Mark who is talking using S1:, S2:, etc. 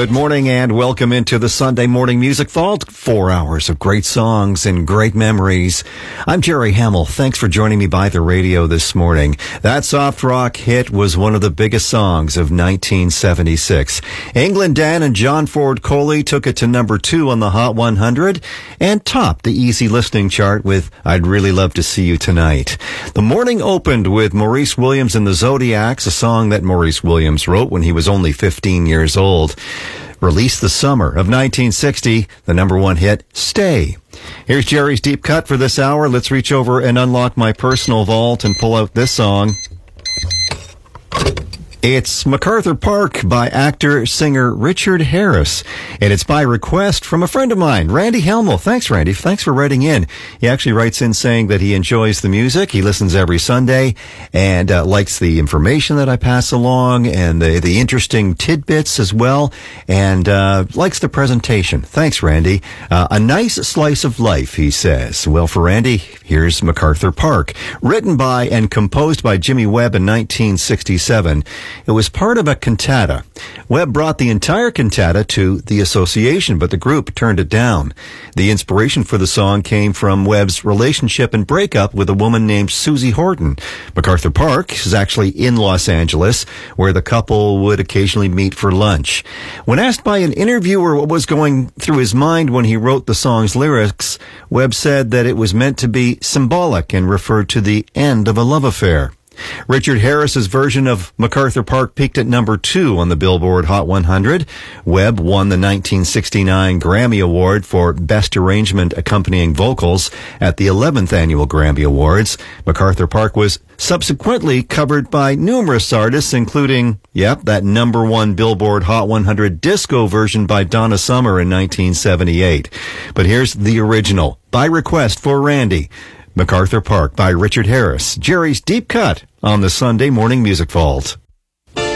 S1: Good morning and welcome into the Sunday Morning Music Vault. 4 hours of great songs and great memories. I'm Jerry Hamill. Thanks for joining me by the radio this morning. That soft rock hit was one of the biggest songs of 1976. England Dan and John Ford Coley took it to number 2 on the Hot 100 and topped the easy listening chart with I'd Really Love to See You Tonight. The morning opened with Maurice Williams and the Zodiacs, a song that Maurice Williams wrote when he was only 15 years old. Released the summer of 1960, the number 1 hit, Stay. Here's Jerry's Deep Cut for this hour. Let's reach over and unlock my personal vault and pull out this song. It's MacArthur Park by actor-singer Richard Harris, and it's by request from a friend of mine, Randy Helmel. Thanks, Randy. Thanks for writing in. He actually writes in saying that he enjoys the music. He listens every Sunday and likes the information that I pass along and the interesting tidbits as well, and likes the presentation. Thanks, Randy. A nice slice of life, he says. Well, for Randy, here's MacArthur Park, written by and composed by Jimmy Webb in 1967. It was part of a cantata. Webb brought the entire cantata to the Association, but the group turned it down. The inspiration for the song came from Webb's relationship and breakup with a woman named Susie Horton. MacArthur Park is actually in Los Angeles, where the couple would occasionally meet for lunch. When asked by an interviewer what was going through his mind when he wrote the song's lyrics, Webb said that it was meant to be symbolic and referred to the end of a love affair. Richard Harris's version of MacArthur Park peaked at number 2 on the Billboard Hot 100. Webb won the 1969 Grammy Award for Best Arrangement Accompanying Vocals at the 11th Annual Grammy Awards. MacArthur Park was subsequently covered by numerous artists, including, that number 1 Billboard Hot 100 disco version by Donna Summer in 1978. But here's the original, by request for Randy. MacArthur Park by Richard Harris. Jerry's Deep Cut on the Sunday Morning Music Vault.